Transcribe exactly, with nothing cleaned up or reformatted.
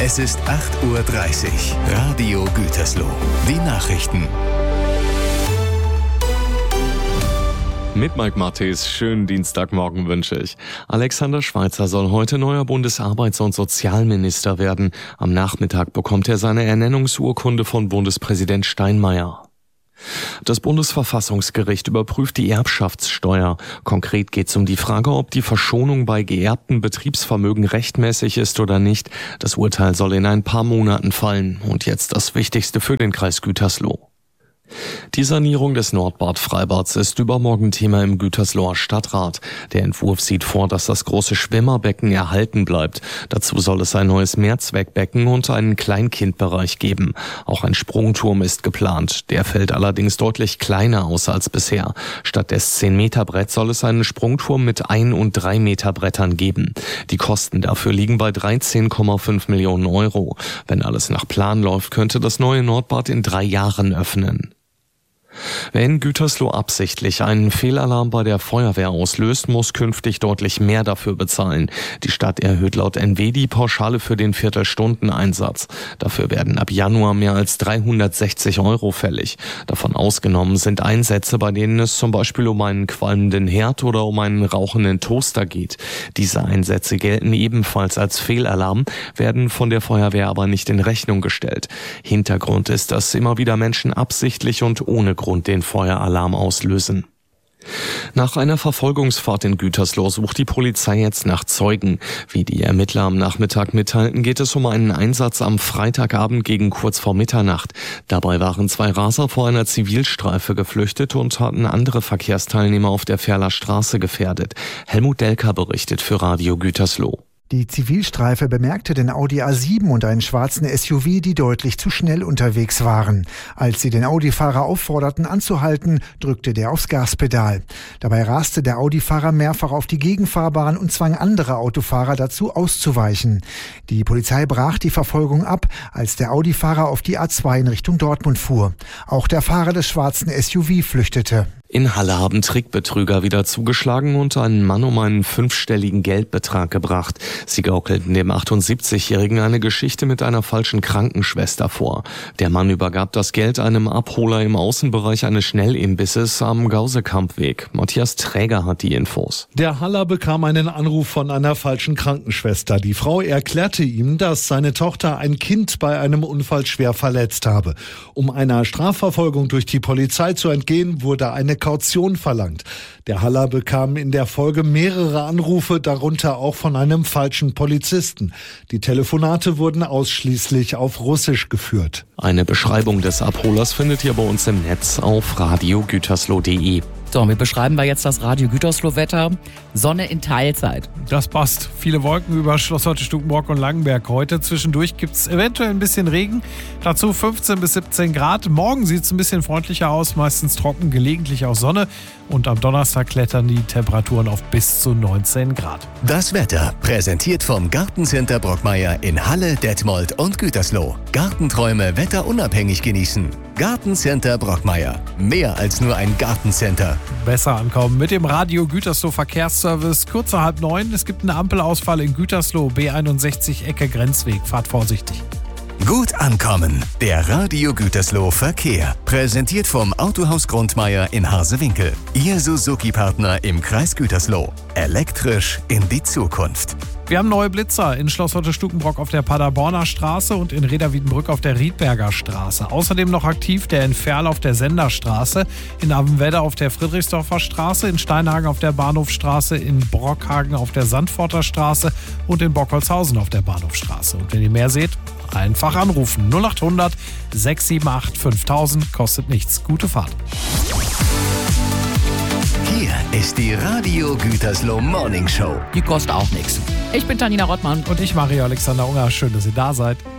Es ist acht Uhr dreißig. Radio Gütersloh. Die Nachrichten. Mit Mike Mattes, schönen Dienstagmorgen wünsche ich. Alexander Schweitzer soll heute neuer Bundesarbeits- und Sozialminister werden. Am Nachmittag bekommt er seine Ernennungsurkunde von Bundespräsident Steinmeier. Das Bundesverfassungsgericht überprüft die Erbschaftssteuer. Konkret geht es um die Frage, ob die Verschonung bei geerbtem Betriebsvermögen rechtmäßig ist oder nicht. Das Urteil soll in ein paar Monaten fallen. Und jetzt das Wichtigste für den Kreis Gütersloh. Die Sanierung des Nordbad-Freibads ist übermorgen Thema im Gütersloher Stadtrat. Der Entwurf sieht vor, dass das große Schwimmerbecken erhalten bleibt. Dazu soll es ein neues Mehrzweckbecken und einen Kleinkindbereich geben. Auch ein Sprungturm ist geplant. Der fällt allerdings deutlich kleiner aus als bisher. Statt des zehn Meter Brett soll es einen Sprungturm mit ein und drei Meter Brettern geben. Die Kosten dafür liegen bei dreizehn Komma fünf Millionen Euro. Wenn alles nach Plan läuft, könnte das neue Nordbad in drei Jahren öffnen. Wer in Gütersloh absichtlich einen Fehlalarm bei der Feuerwehr auslöst, muss künftig deutlich mehr dafür bezahlen. Die Stadt erhöht laut N W die Pauschale für den Viertelstundeneinsatz. Dafür werden ab Januar mehr als dreihundertsechzig Euro fällig. Davon ausgenommen sind Einsätze, bei denen es zum Beispiel um einen qualmenden Herd oder um einen rauchenden Toaster geht. Diese Einsätze gelten ebenfalls als Fehlalarm, werden von der Feuerwehr aber nicht in Rechnung gestellt. Hintergrund ist, dass immer wieder Menschen absichtlich und ohne Grund den Feueralarm auslösen. Nach einer Verfolgungsfahrt in Gütersloh sucht die Polizei jetzt nach Zeugen. Wie die Ermittler am Nachmittag mitteilten, geht es um einen Einsatz am Freitagabend gegen kurz vor Mitternacht. Dabei waren zwei Raser vor einer Zivilstreife geflüchtet und hatten andere Verkehrsteilnehmer auf der Ferler Straße gefährdet. Helmut Delker berichtet für Radio Gütersloh. Die Zivilstreife bemerkte den Audi A sieben und einen schwarzen S U V, die deutlich zu schnell unterwegs waren. Als sie den Audi-Fahrer aufforderten anzuhalten, drückte der aufs Gaspedal. Dabei raste der Audi-Fahrer mehrfach auf die Gegenfahrbahn und zwang andere Autofahrer dazu auszuweichen. Die Polizei brach die Verfolgung ab, als der Audi-Fahrer auf die A zwei in Richtung Dortmund fuhr. Auch der Fahrer des schwarzen S U V flüchtete. In Halle haben Trickbetrüger wieder zugeschlagen und einen Mann um einen fünfstelligen Geldbetrag gebracht. Sie gaukelten dem achtundsiebzigjährigen eine Geschichte mit einer falschen Krankenschwester vor. Der Mann übergab das Geld einem Abholer im Außenbereich eines Schnellimbisses am Gausekampweg. Matthias Träger hat die Infos. Der Haller bekam einen Anruf von einer falschen Krankenschwester. Die Frau erklärte ihm, dass seine Tochter ein Kind bei einem Unfall schwer verletzt habe. Um einer Strafverfolgung durch die Polizei zu entgehen, wurde eine Kaution verlangt. Der Haller bekam in der Folge mehrere Anrufe, darunter auch von einem falschen Polizisten. Die Telefonate wurden ausschließlich auf Russisch geführt. Eine Beschreibung des Abholers findet ihr bei uns im Netz auf radio gütersloh punkt de. So, wir beschreiben wir jetzt das Radio Gütersloh-Wetter. Sonne in Teilzeit. Das passt. Viele Wolken über Schloss Holte, Stukenbrock und Langenberg heute. Zwischendurch gibt es eventuell ein bisschen Regen. Dazu fünfzehn bis siebzehn Grad. Morgen sieht es ein bisschen freundlicher aus, meistens trocken, gelegentlich auch Sonne. Und am Donnerstag klettern die Temperaturen auf bis zu neunzehn Grad. Das Wetter präsentiert vom Gartencenter Brockmeier in Halle, Detmold und Gütersloh. Gartenträume wetterunabhängig genießen. Gartencenter Brockmeier. Mehr als nur ein Gartencenter. Besser ankommen mit dem Radio Gütersloh Verkehrsservice. Kurz nach halb neun. Es gibt einen Ampelausfall in Gütersloh, B einundsechzig Ecke Grenzweg. Fahrt vorsichtig. Gut ankommen. Der Radio Gütersloh Verkehr. Präsentiert vom Autohaus Grundmeier in Harsewinkel. Ihr Suzuki-Partner im Kreis Gütersloh. Elektrisch in die Zukunft. Wir haben neue Blitzer in Schloss Holte Stukenbrock auf der Paderborner Straße und in Reda-Wiedenbrück auf der Riedberger Straße. Außerdem noch aktiv der in Ferl auf der Senderstraße, in Abenwedde auf der Friedrichsdorfer Straße, in Steinhagen auf der Bahnhofstraße, in Brockhagen auf der Sandforter Straße und in Bockholzhausen auf der Bahnhofstraße. Und wenn ihr mehr seht, einfach anrufen. null acht hundert sechs sieben acht fünftausend, kostet nichts. Gute Fahrt. Hier ist die Radio Gütersloh Morning Show. Die kostet auch nichts. Ich bin Tanina Rottmann. Und ich, Mario Alexander Unger. Schön, dass ihr da seid.